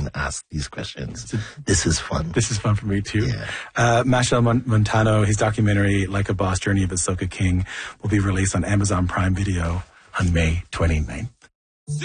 being asked these questions. This is fun. This is fun for me too. Yeah. Machel Montano, his documentary Like a Boss: Journey of a Soca King will be released on Amazon Prime Video on May 29th.